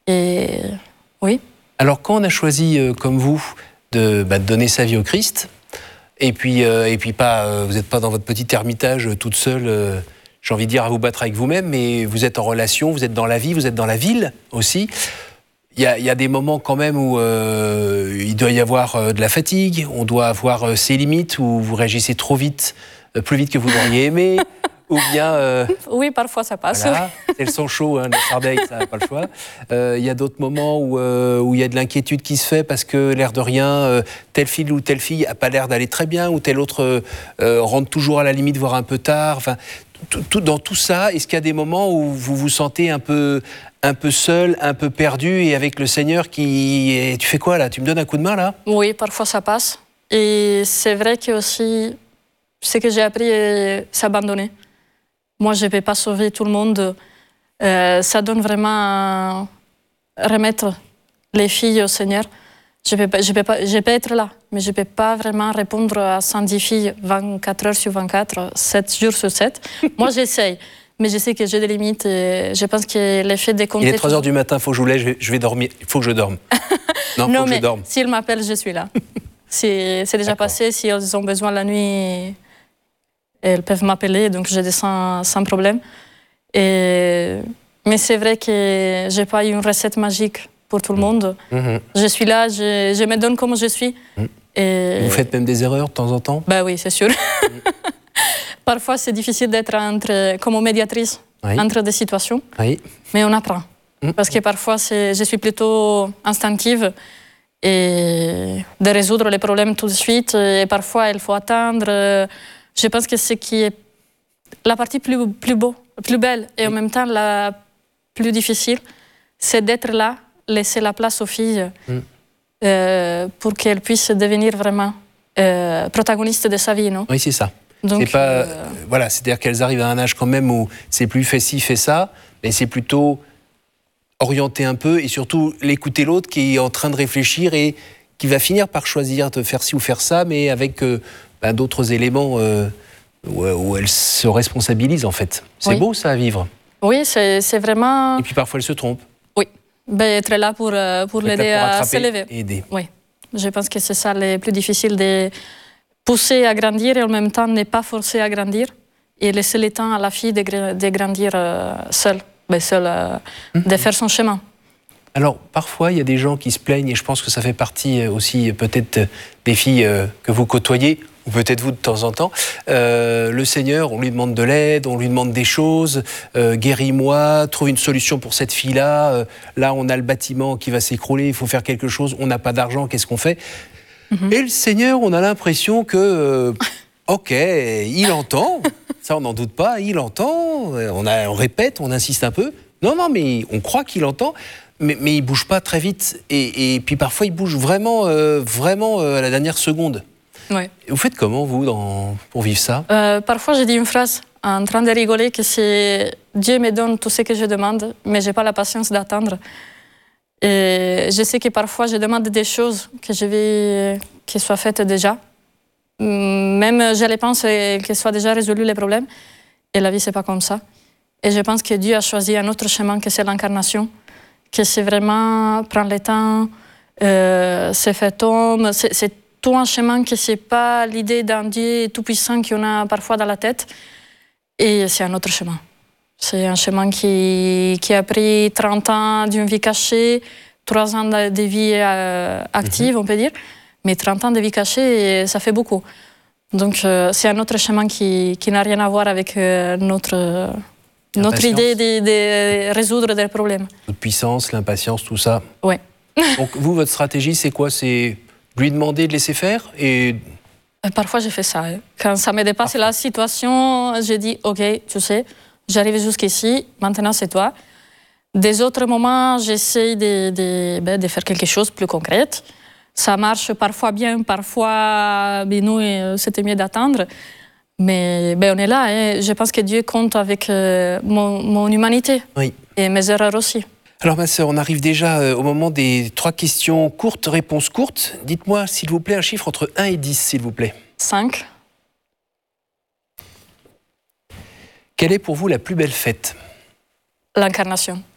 Et oui. Alors, quand on a choisi, comme vous, de donner sa vie au Christ, et puis pas, vous n'êtes pas dans votre petit ermitage toute seule, j'ai envie de dire, à vous battre avec vous-même, mais vous êtes en relation, vous êtes dans la vie, vous êtes dans la ville aussi. Il y a des moments quand même où il doit y avoir de la fatigue, on doit avoir ses limites, où vous réagissez trop vite, plus vite que vous l'auriez aimé, ou bien... Oui, parfois ça passe. Voilà, c'est le sang chaud, hein, la Sardaigne, ça n'a pas le choix. Il y a d'autres moments où il y a de l'inquiétude qui se fait parce que, l'air de rien, telle fille ou telle fille n'a pas l'air d'aller très bien, ou telle autre rentre toujours à la limite, voire un peu tard. Enfin, dans tout ça, est-ce qu'il y a des moments où vous vous sentez un peu seul, un peu perdu, et avec le Seigneur qui... Tu fais quoi là? Tu me donnes un coup de main là? Oui, parfois ça passe. Et c'est vrai que aussi, ce que j'ai appris est s'abandonner. Moi, je ne peux pas sauver tout le monde. Ça donne vraiment à remettre les filles au Seigneur. Je peux être là, mais je ne peux pas vraiment répondre à 110 filles 24 heures sur 24, 7 jours sur 7. Moi, j'essaye, mais je sais que j'ai des limites et je pense que l'effet de compter... Il est 3 heures du matin, il faut que je vous lève, je vais dormir. Il faut que je dorme. Non, faut que je dorme. S'ils m'appellent, je suis là. C'est déjà passé. Si elles ont besoin la nuit, elles peuvent m'appeler, donc je descends sans problème. Mais c'est vrai que je n'ai pas une recette magique pour tout le monde. Je suis là, je me donne comme je suis. Et... Vous faites même des erreurs de temps en temps? Ben oui, c'est sûr. Parfois, c'est difficile d'être comme médiatrice entre des situations, mais on apprend. Parce que parfois, je suis plutôt instinctive et de résoudre les problèmes tout de suite. Et parfois, il faut attendre. Je pense que ce qui est la partie plus belle et en même temps la plus difficile, c'est d'être là, laisser la place aux filles pour qu'elles puissent devenir vraiment protagonistes de sa vie, non? Oui, c'est ça. Donc, c'est pas, voilà, c'est-à-dire qu'elles arrivent à un âge quand même où c'est plus fais ci, fais ça, mais c'est plutôt orienter un peu et surtout l'écouter l'autre qui est en train de réfléchir et qui va finir par choisir de faire ci ou faire ça, mais avec d'autres éléments où elle se responsabilise en fait. C'est beau ça à vivre. Oui, c'est vraiment... Et puis parfois elle se trompe. Oui, être là pour l'aider à s'élever. Et aider. Oui, je pense que c'est ça le plus difficile, de pousser à grandir et en même temps ne pas forcer à grandir et laisser le temps à la fille de grandir seule, de faire son chemin. Alors, parfois, il y a des gens qui se plaignent, et je pense que ça fait partie aussi peut-être des filles que vous côtoyez, ou peut-être vous de temps en temps. Le Seigneur, on lui demande de l'aide, on lui demande des choses, guéris-moi, trouve une solution pour cette fille-là. Là, on a le bâtiment qui va s'écrouler, il faut faire quelque chose, on n'a pas d'argent, qu'est-ce qu'on fait? Et le Seigneur, on a l'impression que, ok, il entend, ça on n'en doute pas, il entend, on répète, on insiste un peu. Non, mais on croit qu'il entend. Mais il ne bouge pas très vite. Et puis parfois, il bouge vraiment à la dernière seconde. Ouais. Vous faites comment, vous, pour vivre ça? Parfois, je dis une phrase en train de rigoler que c'est « Dieu me donne tout ce que je demande, mais je n'ai pas la patience d'attendre ». Et je sais que parfois, je demande des choses que je veux qu'elles soient faites déjà. Même, je les pense qu'elles soient déjà résolues les problèmes. Et la vie, ce n'est pas comme ça. Et je pense que Dieu a choisi un autre chemin que c'est l'incarnation. Que c'est vraiment prendre le temps, se faire homme. C'est tout un chemin que c'est pas l'idée d'un Dieu tout-puissant qu'on a parfois dans la tête. Et c'est un autre chemin. C'est un chemin qui a pris 30 ans d'une vie cachée, 3 ans de vie active, on peut dire. Mais 30 ans de vie cachée, ça fait beaucoup. Donc c'est un autre chemin qui n'a rien à voir avec notre idée de résoudre des problèmes. Notre puissance, l'impatience, tout ça. Oui. Donc vous, votre stratégie, c'est quoi? C'est lui demander de laisser faire et... Parfois, je fais ça. Quand ça me dépasse la situation, je dis « Ok, tu sais, j'arrive jusqu'ici, maintenant c'est toi ». Des autres moments, j'essaie de faire quelque chose de plus concret. Ça marche parfois bien, parfois, nous, c'était mieux d'attendre. Mais on est là, et je pense que Dieu compte avec mon humanité et mes erreurs aussi. Alors ma sœur, on arrive déjà au moment des 3 questions courtes, réponses courtes. Dites-moi, s'il vous plaît, un chiffre entre 1 et 10, s'il vous plaît. 5. Quelle est pour vous la plus belle fête? L'incarnation.